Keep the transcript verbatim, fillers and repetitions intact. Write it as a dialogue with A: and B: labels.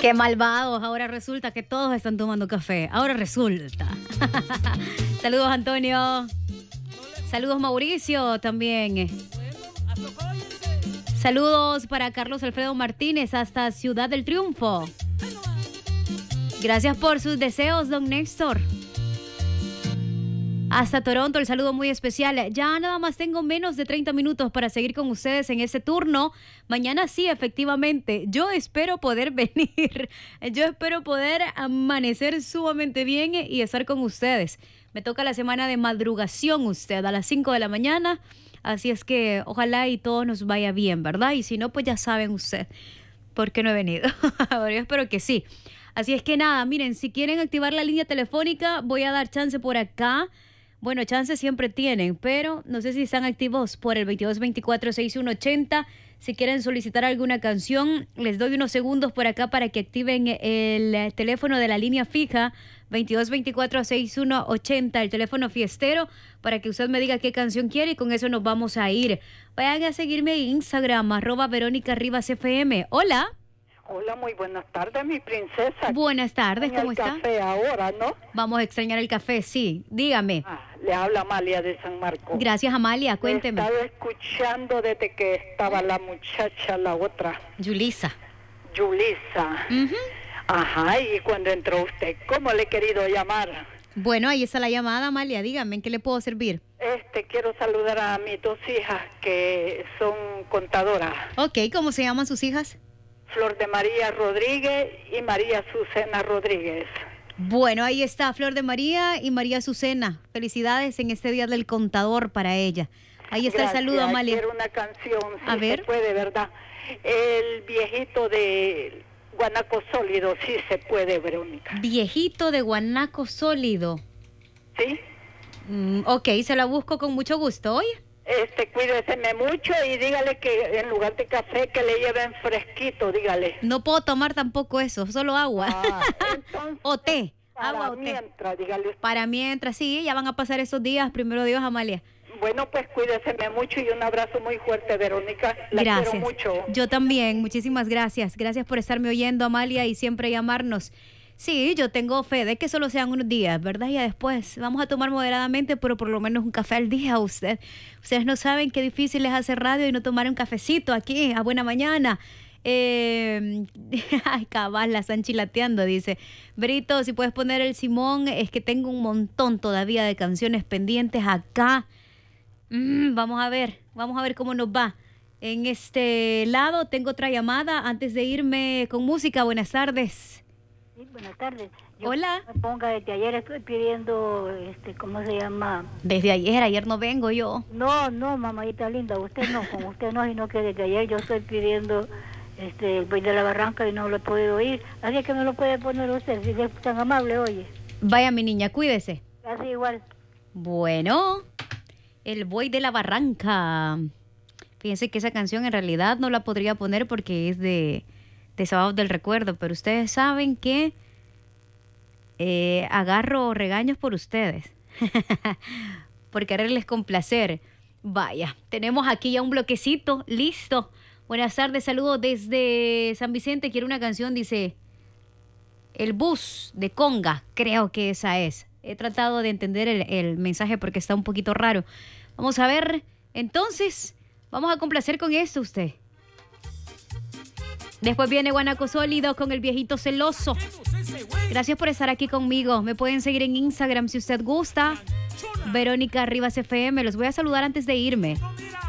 A: Qué malvados, ahora resulta que todos están tomando café. Ahora resulta. Saludos, Antonio. Saludos, Mauricio, también. Saludos para Carlos Alfredo Martínez hasta Ciudad del Triunfo. Gracias por sus deseos, don Néstor. Hasta Toronto, el saludo muy especial. Ya nada más tengo menos de treinta minutos para seguir con ustedes en este turno. Mañana sí, efectivamente. Yo espero poder venir. Yo espero poder amanecer sumamente bien y estar con ustedes. Me toca la semana de madrugación usted a las cinco de la mañana. Así es que ojalá y todo nos vaya bien, ¿verdad? Y si no, pues ya saben usted por qué no he venido. Pero yo espero que sí. Así es que nada, miren, si quieren activar la línea telefónica, voy a dar chance por acá. Bueno, chances siempre tienen, pero no sé si están activos por el veintidós veinticuatro sesenta y uno ochenta. Si quieren solicitar alguna canción, les doy unos segundos por acá para que activen el teléfono de la línea fija veintidós veinticuatro sesenta y uno ochenta, el teléfono fiestero, para que usted me diga qué canción quiere y con eso nos vamos a ir. Vayan a seguirme en Instagram, arroba Verónica Rivas F M. Hola.
B: Hola, muy buenas tardes, mi princesa.
A: Buenas tardes, ¿cómo está?
B: El café ahora, ¿no?
A: Vamos a extrañar el café, sí. Dígame.
B: Ah, le habla Amalia de San Marcos.
A: Gracias, Amalia, cuénteme.
B: He estado escuchando desde que estaba la muchacha, la otra.
A: Yulisa.
B: Yulisa.
A: Uh-huh.
B: Ajá, y cuando entró usted, ¿cómo le he querido llamar?
A: Bueno, ahí está la llamada, Amalia. Dígame, ¿en qué le puedo servir?
B: Este, quiero saludar a mis dos hijas que son contadoras.
A: Ok, ¿cómo se llaman sus hijas?
B: Flor de María Rodríguez y María Azucena Rodríguez.
A: Bueno, ahí está Flor de María y María Azucena. Felicidades en este Día del Contador para ella. Ahí está. Gracias. El saludo, Amalia.
B: Quiero una canción, si
A: a ver.
B: se puede, ¿verdad? El viejito de Guanaco Sólido, sí se puede, Verónica.
A: Viejito de Guanaco Sólido.
B: ¿Sí?
A: Mm, ok, se la busco con mucho gusto. Oye.
B: Este, cuídeseme mucho y dígale que en lugar de café que le lleven fresquito, dígale.
A: No puedo tomar tampoco eso, solo agua.
B: Ah, entonces,
A: o té,
B: para
A: agua o té.
B: Mientras, dígale usted.
A: Para mientras, sí, ya van a pasar esos días, primero Dios, Amalia.
B: Bueno, pues cuídeseme mucho y un abrazo muy fuerte, Verónica. La
A: gracias.
B: Quiero mucho.
A: Yo también, muchísimas gracias. Gracias por estarme oyendo, Amalia, y siempre llamarnos. Sí, yo tengo fe de que solo sean unos días, ¿verdad? Y después vamos a tomar moderadamente, pero por lo menos un café al día. Usted, ustedes no saben qué difícil es hacer radio y no tomar un cafecito aquí a buena mañana. Eh, ay, cabal, la están chilateando, dice. Brito, si puedes poner el Simón, es que tengo un montón todavía de canciones pendientes acá. Mm, vamos a ver, vamos a ver cómo nos va. En este lado tengo otra llamada antes de irme con música. Buenas tardes.
C: Sí, buenas tardes. Yo
A: Hola.
C: Me ponga desde ayer estoy pidiendo, este, ¿cómo se llama?
A: Desde ayer, ayer no vengo yo.
C: No, no, mamadita linda, usted no, con usted no, sino que desde ayer yo estoy pidiendo, este, el Buey de la Barranca y no lo he podido oír. Así que me lo puede poner usted, si es tan amable, oye.
A: Vaya, mi niña, cuídese.
C: Así igual.
A: Bueno, el Buey de la Barranca. Fíjense que esa canción en realidad no la podría poner porque es de... de Sábados del Recuerdo, pero ustedes saben que eh, agarro regaños por ustedes, por quererles complacer. Vaya, tenemos aquí ya un bloquecito, listo. Buenas tardes, saludos desde San Vicente, quiero una canción, dice, El Bus de Conga, creo que esa es. He tratado de entender el, el mensaje porque está un poquito raro. Vamos a ver, entonces, vamos a complacer con esto usted. Después viene Guanaco Sólido con el viejito celoso. Gracias por estar aquí conmigo. Me pueden seguir en Instagram si usted gusta. Verónica Rivas F M. Los voy a saludar antes de irme.